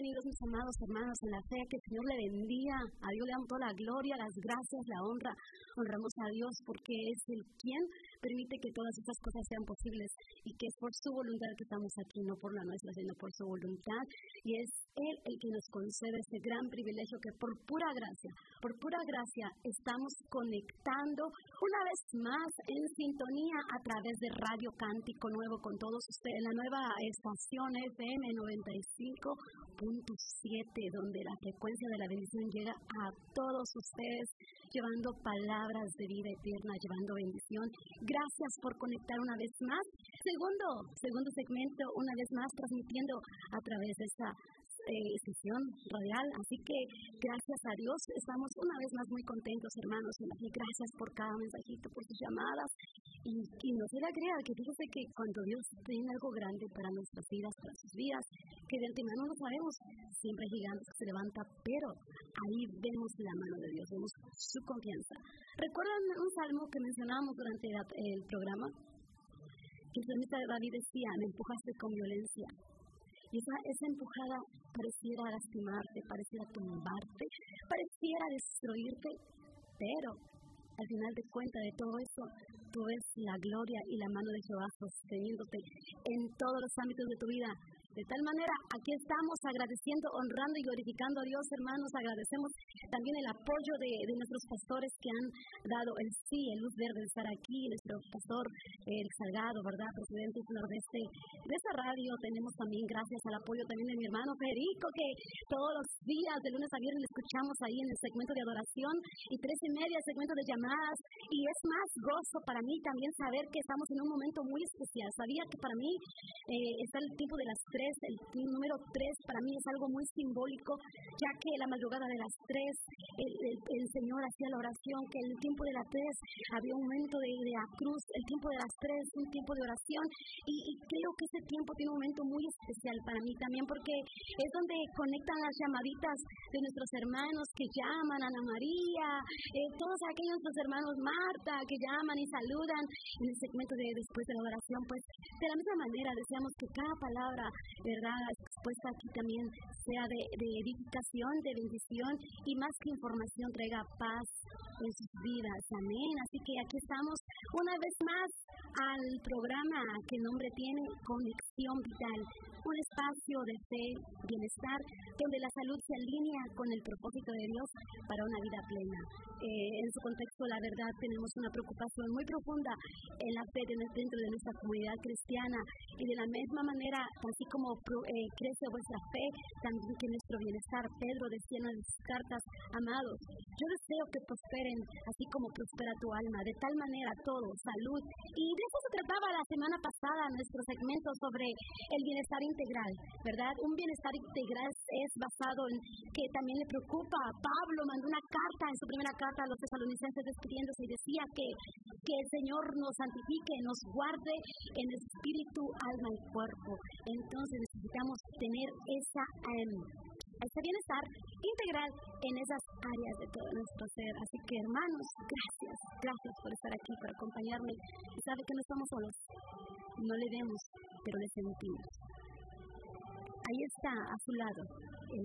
Bienvenidos mis amados hermanos en la fe, que el Señor le bendiga. A Dios le damos toda la gloria, las gracias, la honra. Honramos a Dios porque es el quien permite que todas estas cosas sean posibles y que es por su voluntad que estamos aquí, no por la nuestra, sino por su voluntad. Y es Él el que nos concede este gran privilegio que por pura gracia estamos conectando una vez más en sintonía a través de Radio Cántico Nuevo con todos ustedes, en la nueva estación FM 95.7, donde la frecuencia de la bendición llega a todos ustedes, llevando palabras de vida eterna, llevando bendición. Gracias por conectar una vez más. Segundo segmento, una vez más transmitiendo a través de esta sesión radial, así que gracias a Dios estamos una vez más muy contentos, hermanos, y gracias por cada mensajito, por sus llamadas, y no se la crea, que fíjese que cuando Dios tiene algo grande para nuestras vidas, para sus vidas, que de antemano no sabemos, siempre hay gigantes que se levanta, pero ahí vemos la mano de Dios, vemos su confianza. ¿Recuerdan un salmo que mencionábamos durante el programa? Que el salmista David decía: me empujaste con violencia. Y esa empujada pareciera lastimarte, pareciera tumbarte, pareciera destruirte, pero al final de cuentas de todo eso, tú ves la gloria y la mano de Jehová sosteniéndote en todos los ámbitos de tu vida. De tal manera, aquí estamos agradeciendo, honrando y glorificando a Dios, hermanos. Agradecemos también el apoyo de nuestros pastores que han dado el sí, el luz verde de estar aquí. Nuestro pastor, el Salgado, ¿verdad? Presidente de esta radio. Tenemos también, gracias al apoyo también de mi hermano Federico, que todos los días, de lunes a viernes, le escuchamos ahí en el segmento de adoración, y 3:30 el segmento de llamadas. Y es más gozo para mí también saber que estamos en un momento muy especial. Sabía que para mí está el tiempo de las 3. El número 3 para mí es algo muy simbólico, ya que la madrugada de las 3 el Señor hacía la oración, que en el tiempo de las 3 había un momento de la cruz, el tiempo de las 3 un tiempo de oración, y creo que ese tiempo tiene un momento muy especial para mí también, porque es donde conectan las llamaditas de nuestros hermanos que llaman, Ana María, todos aquellos nuestros hermanos, Marta, que llaman y saludan en el segmento de después de la oración. Pues de la misma manera deseamos que cada palabra, ¿verdad?, expuesta aquí también sea de edificación, de bendición, y más que información traiga paz en sus vidas. Amén. Así que aquí estamos una vez más al programa que el nombre tiene, Conexión Vital, un espacio de fe, bienestar, donde la salud se alinea con el propósito de Dios para una vida plena. En su contexto, la verdad, tenemos una preocupación muy profunda en la fe dentro de nuestra comunidad cristiana, y de la misma manera, así como crece vuestra fe, también que nuestro bienestar. Pedro decía en las cartas: amados, yo deseo que prosperen así como prospera tu alma, de tal manera todo, salud. Y de eso se trataba la semana pasada, nuestro segmento sobre el bienestar integral, ¿verdad? Un bienestar integral es basado en que también le preocupa. Pablo mandó una carta, en su primera carta a los tesalonicenses, despidiéndose, y decía que el Señor nos santifique, nos guarde en espíritu, alma y cuerpo. Entonces necesitamos tener ese bienestar integral en esas áreas de todo nuestro ser. Así que, hermanos, gracias por estar aquí, por acompañarme. Y sabe que no estamos solos, no le vemos, pero le sentimos. Ahí está, a su lado,